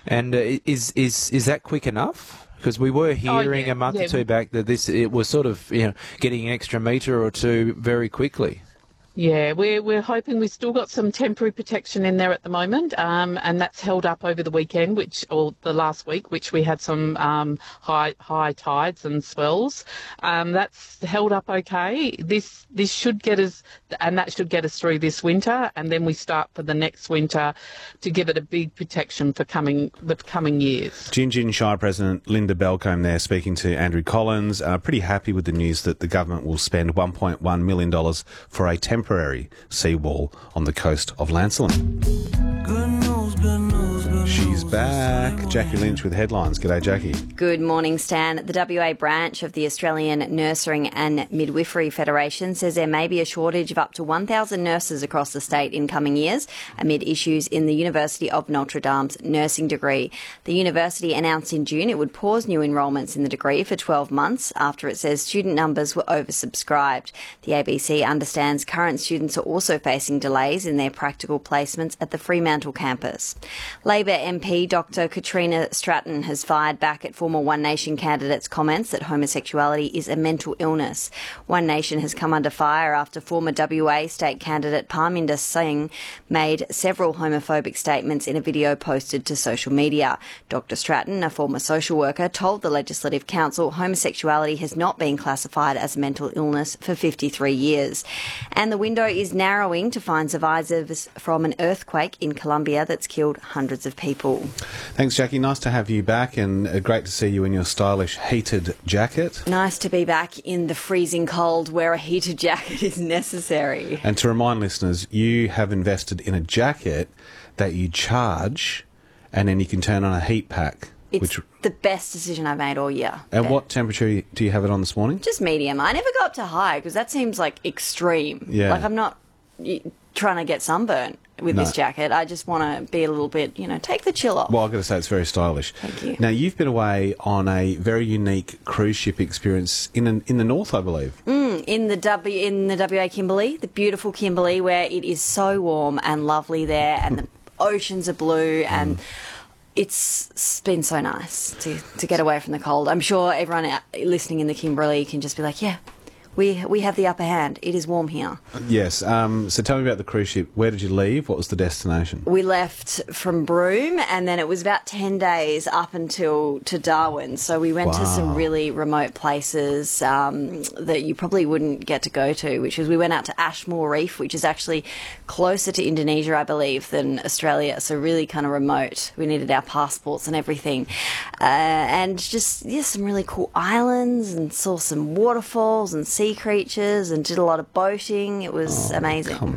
And is that quick enough? Because we were hearing a month or two back that it was sort of getting an extra metre or two very quickly. Yeah, we're hoping. We've still got some temporary protection in there at the moment, and that's held up over the weekend, or the last week, which we had some high tides and swells. That's held up okay. This should get us, and that should get us through this winter, and then we start for the next winter to give it a big protection for the coming years. Gin Shire President Linda Belcombe there speaking to Andrew Collins. Pretty happy with the news that the government will spend $1.1 million for a temporary seawall on the coast of Lancelin. She's back. Jackie Lynch with headlines. G'day, Jackie. Good morning, Stan. The WA branch of the Australian Nursing and Midwifery Federation says there may be a shortage of up to 1,000 nurses across the state in coming years amid issues in the University of Notre Dame's nursing degree. The university announced in June it would pause new enrolments in the degree for 12 months after it says student numbers were oversubscribed. The ABC understands current students are also facing delays in their practical placements at the Fremantle campus. Labor MP Dr Katrina Stratton has fired back at former One Nation candidates' comments that homosexuality is a mental illness. One Nation has come under fire after former WA state candidate Parminder Singh made several homophobic statements in a video posted to social media. Dr Stratton, a former social worker, told the Legislative Council homosexuality has not been classified as a mental illness for 53 years. And the window is narrowing to find survivors from an earthquake in Colombia that's killed hundreds of people. Thanks, Jackie. Nice to have you back, and great to see you in your stylish heated jacket. Nice to be back in the freezing cold where a heated jacket is necessary. And to remind listeners, you have invested in a jacket that you charge and then you can turn on a heat pack. It's the best decision I've made all year. And what temperature do you have it on this morning? Just medium. I never go up to high because that seems like extreme. Yeah. Like I'm not trying to get sunburnt with this jacket. I just want to be a little bit, take the chill off. Well, I've got to say it's very stylish. Thank you. Now, you've been away on a very unique cruise ship experience in the north, I believe. In the WA Kimberley, the beautiful Kimberley, where it is so warm and lovely there, and the oceans are blue, and it's been so nice to get away from the cold. I'm sure everyone listening in the Kimberley can just be like, yeah, we have the upper hand. It is warm here. Yes. So tell me about the cruise ship. Where did you leave? What was the destination? We left from Broome, and then it was about 10 days up until to Darwin. So we went to some really remote places that you probably wouldn't get to go to, which is we went out to Ashmore Reef, which is actually closer to Indonesia, I believe, than Australia. So really kind of remote. We needed our passports and everything. And just, some really cool islands, and saw some waterfalls and sea creatures, and did a lot of boating. It was amazing.